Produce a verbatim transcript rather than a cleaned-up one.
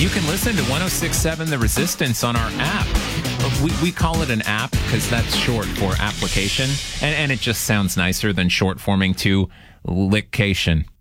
You can listen to one oh six point seven The Resistance on our app. We, we call it an app because that's short for application, and, and it just sounds nicer than short forming to lickcation.